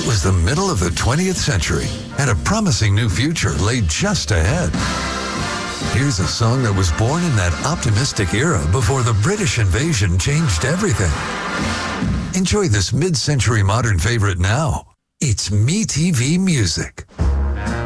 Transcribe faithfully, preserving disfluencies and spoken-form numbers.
was the middle of the twentieth century, and a promising new future lay just ahead. Here's a song that was born in that optimistic era before the British invasion changed everything. Enjoy this mid-century modern favorite now. It's MeTV Music.